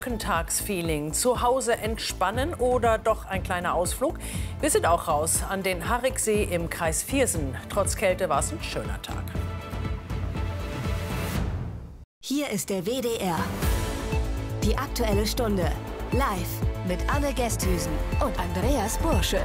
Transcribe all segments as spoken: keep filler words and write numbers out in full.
Wochentagsfeeling, zu Hause entspannen oder doch ein kleiner Ausflug? Wir sind auch raus an den Hariksee im Kreis Viersen. Trotz Kälte war es ein schöner Tag. Hier ist der W D R. Die Aktuelle Stunde. Live mit Anne Gesthüsen und Andreas Bursche.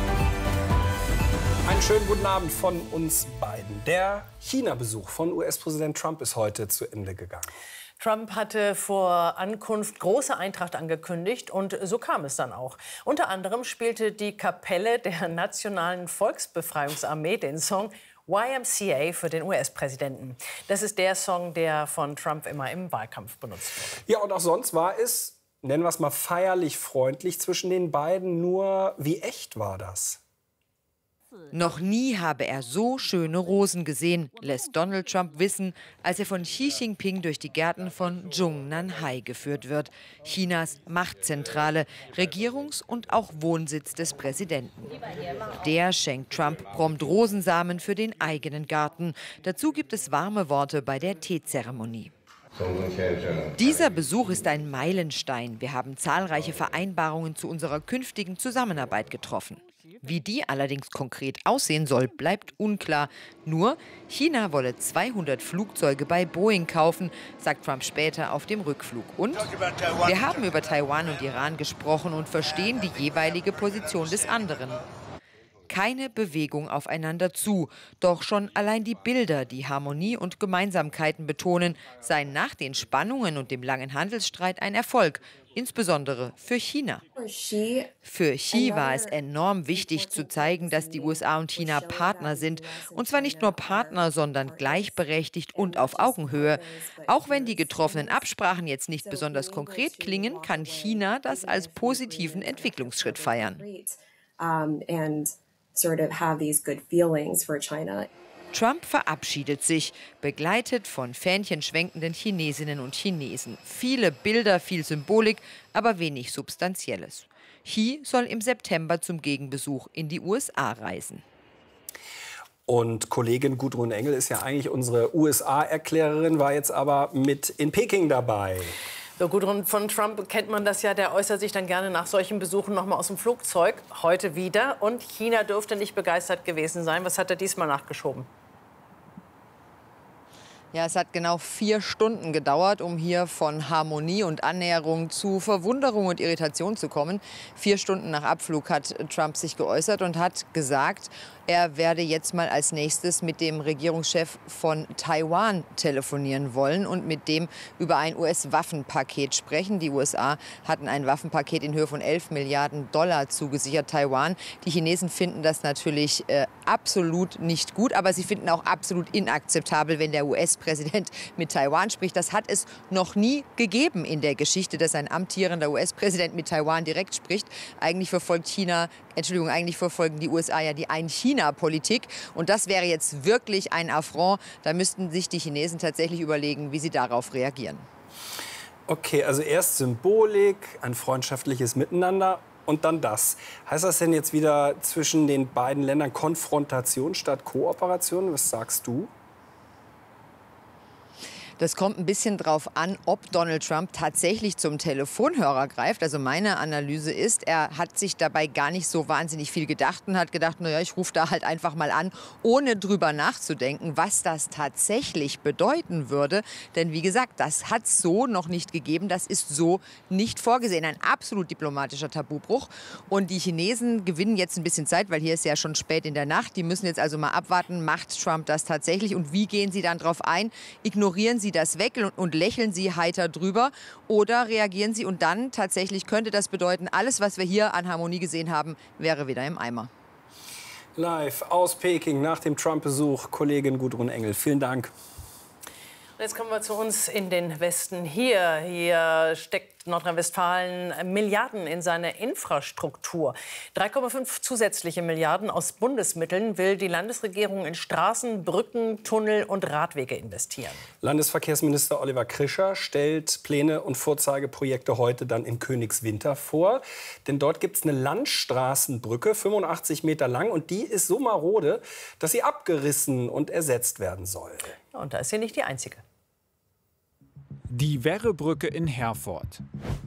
Einen schönen guten Abend von uns beiden. Der China-Besuch von U S-Präsident Trump ist heute zu Ende gegangen. Trump hatte vor Ankunft große Eintracht angekündigt und so kam es dann auch. Unter anderem spielte die Kapelle der Nationalen Volksbefreiungsarmee den Song Y M C A für den U S-Präsidenten. Das ist der Song, der von Trump immer im Wahlkampf benutzt wurde. Ja, und auch sonst war es, nennen wir es mal feierlich freundlich zwischen den beiden. Nur wie echt war das? Noch nie habe er so schöne Rosen gesehen, lässt Donald Trump wissen, als er von Xi Jinping durch die Gärten von Zhongnanhai geführt wird. Chinas Machtzentrale, Regierungs- und auch Wohnsitz des Präsidenten. Der schenkt Trump prompt Rosensamen für den eigenen Garten. Dazu gibt es warme Worte bei der Teezeremonie. Dieser Besuch ist ein Meilenstein. Wir haben zahlreiche Vereinbarungen zu unserer künftigen Zusammenarbeit getroffen. Wie die allerdings konkret aussehen soll, bleibt unklar. Nur, China wolle zweihundert Flugzeuge bei Boeing kaufen, sagt Trump später auf dem Rückflug. Und wir haben über Taiwan und Iran gesprochen und verstehen die jeweilige Position des anderen. Keine Bewegung aufeinander zu. Doch schon allein die Bilder, die Harmonie und Gemeinsamkeiten betonen, seien nach den Spannungen und dem langen Handelsstreit ein Erfolg. Insbesondere für China. Für Xi war es enorm wichtig zu zeigen, dass die U S A und China Partner sind. Und zwar nicht nur Partner, sondern gleichberechtigt und auf Augenhöhe. Auch wenn die getroffenen Absprachen jetzt nicht besonders konkret klingen, kann China das als positiven Entwicklungsschritt feiern. Sort of have these good feelings for China. Trump verabschiedet sich, begleitet von fähnchenschwenkenden Chinesinnen und Chinesen. Viele Bilder, viel Symbolik, aber wenig Substanzielles. Xi soll im September zum Gegenbesuch in die U S A reisen. Und Kollegin Gudrun Engel ist ja eigentlich unsere U S A-Erklärerin, war jetzt aber mit in Peking dabei. So, Gudrun, von Trump kennt man das ja, der äußert sich dann gerne nach solchen Besuchen noch mal aus dem Flugzeug. Heute wieder. Und China dürfte nicht begeistert gewesen sein. Was hat er diesmal nachgeschoben? Ja, es hat genau vier Stunden gedauert, um hier von Harmonie und Annäherung zu Verwunderung und Irritation zu kommen. Vier Stunden nach Abflug hat Trump sich geäußert und hat gesagt, er werde jetzt mal als nächstes mit dem Regierungschef von Taiwan telefonieren wollen und mit dem über ein U S-Waffenpaket sprechen. Die U S A hatten ein Waffenpaket in Höhe von elf Milliarden Dollar zugesichert Taiwan. Die Chinesen finden das natürlich äh, absolut nicht gut, aber sie finden auch absolut inakzeptabel, wenn der U S-Präsident mit Taiwan spricht. Das hat es noch nie gegeben in der Geschichte, dass ein amtierender U S-Präsident mit Taiwan direkt spricht. Eigentlich verfolgt China, Entschuldigung, eigentlich verfolgen die U S A ja die Ein-China-Politik. Und das wäre jetzt wirklich ein Affront. Da müssten sich die Chinesen tatsächlich überlegen, wie sie darauf reagieren. Okay, also erst Symbolik, ein freundschaftliches Miteinander und dann das. Heißt das denn jetzt wieder zwischen den beiden Ländern Konfrontation statt Kooperation? Was sagst du? Das kommt ein bisschen drauf an, ob Donald Trump tatsächlich zum Telefonhörer greift. Also meine Analyse ist, er hat sich dabei gar nicht so wahnsinnig viel gedacht und hat gedacht, naja, ich rufe da halt einfach mal an, ohne drüber nachzudenken, was das tatsächlich bedeuten würde. Denn wie gesagt, das hat es so noch nicht gegeben, das ist so nicht vorgesehen. Ein absolut diplomatischer Tabubruch. Und die Chinesen gewinnen jetzt ein bisschen Zeit, weil hier ist ja schon spät in der Nacht. Die müssen jetzt also mal abwarten, macht Trump das tatsächlich und wie gehen sie dann drauf ein? Ignorieren sie das weg und lächeln Sie heiter drüber oder reagieren Sie und dann tatsächlich könnte das bedeuten, alles, was wir hier an Harmonie gesehen haben, wäre wieder im Eimer. Live aus Peking nach dem Trump-Besuch, Kollegin Gudrun Engel. Vielen Dank. Und jetzt kommen wir zu uns in den Westen. Hier, hier steckt Nordrhein-Westfalen Milliarden in seine Infrastruktur. drei Komma fünf zusätzliche Milliarden aus Bundesmitteln will die Landesregierung in Straßen, Brücken, Tunnel und Radwege investieren. Landesverkehrsminister Oliver Krischer stellt Pläne und Vorzeigeprojekte heute dann in Königswinter vor. Denn dort gibt es eine Landstraßenbrücke, fünfundachtzig Meter lang. Und die ist so marode, dass sie abgerissen und ersetzt werden soll. Und da ist sie nicht die einzige. Die Werrebrücke in Herford.